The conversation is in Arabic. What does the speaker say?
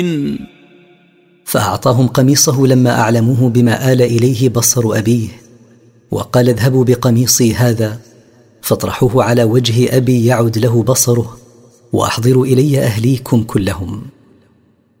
فأعطاهم قميصه لما أعلموه بما آل إليه بصر أبيه، وقال اذهبوا بقميصي هذا فاطرحوه على وجه أبي يعد له بصره، وأحضروا إلي أهليكم كلهم.